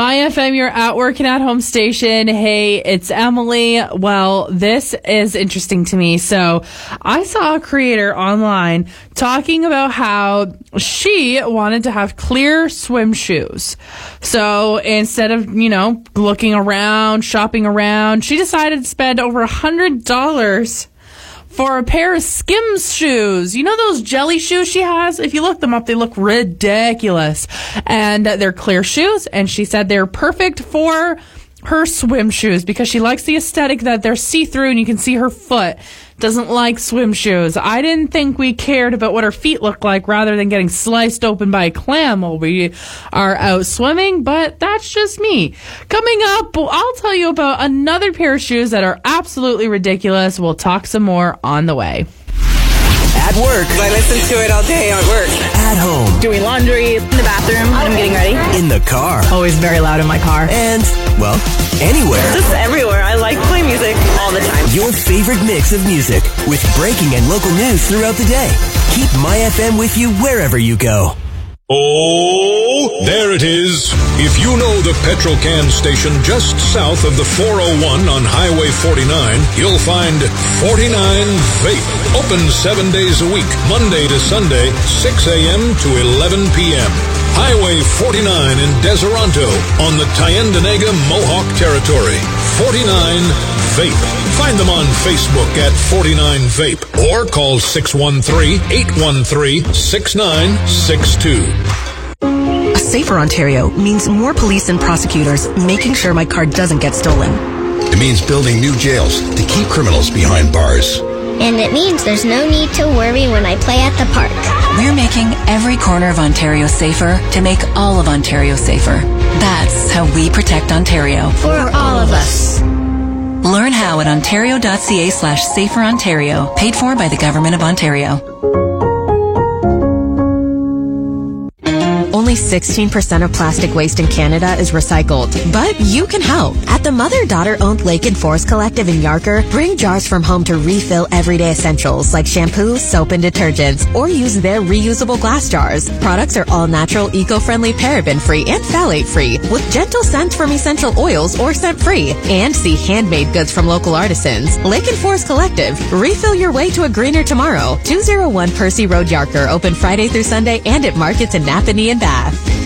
My FM, you're at work and at home station. Hey, it's Emily. Well, this is interesting to me. So I saw a creator online talking about how she wanted to have clear swim shoes. So instead of, looking around, shopping around, she decided to spend over $100 for a pair of Skims shoes. You know those jelly shoes she has? If you look them up, they look ridiculous. And they're clear shoes, and she said they're perfect for her swim shoes because she likes the aesthetic that they're see-through and you can see her foot. Doesn't like swim shoes. I didn't think we cared about what her feet look like rather than getting sliced open by a clam while we are out swimming, but that's just me. Coming up, I'll tell you about another pair of shoes that are absolutely ridiculous. We'll talk some more on the way. At work. I listen to it all day at work. At home. Doing laundry, in the bathroom when I'm getting ready. In the car. Always very loud in my car. And, well, anywhere. Just everywhere. I like to play music all the time. Your favorite mix of music with breaking and local news throughout the day. Keep My FM with you wherever you go. Oh, there it is. If you know the petrol can station just south of the 401 on Highway 49, you'll find 49 Vape. Open 7 days a week, Monday to Sunday, 6 a.m. to 11 p.m. Highway 49 in Deseronto on the Tyendinaga Mohawk Territory. 49 Vape. Find them on Facebook at 49 Vape or call 613-813-6962. A safer Ontario means more police and prosecutors making sure my car doesn't get stolen. It means building new jails to keep criminals behind bars. And it means there's no need to worry when I play at the park. We're making every corner of Ontario safer to make all of Ontario safer. That's how we protect Ontario. For all of us. Learn how at ontario.ca/saferontario. Paid for by the Government of Ontario. Only 16% of plastic waste in Canada is recycled. But you can help. At the mother-daughter-owned Lake and Forest Collective in Yarker, bring jars from home to refill everyday essentials like shampoo, soap, and detergents, or use their reusable glass jars. Products are all natural, eco-friendly, paraben-free, and phthalate-free, with gentle scents from essential oils or scent-free. And see handmade goods from local artisans. Lake and Forest Collective. Refill your way to a greener tomorrow. 201 Percy Road, Yarker. Open Friday through Sunday and at markets in Napanee and Bath.